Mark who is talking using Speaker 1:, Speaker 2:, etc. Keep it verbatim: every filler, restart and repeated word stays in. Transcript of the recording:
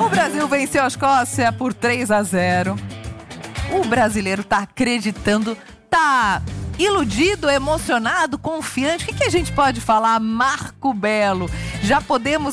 Speaker 1: O Brasil venceu a Escócia por três a zero. O brasileiro tá acreditando, tá iludido, emocionado, confiante. O que, que a gente pode falar? Marco Belo. Já podemos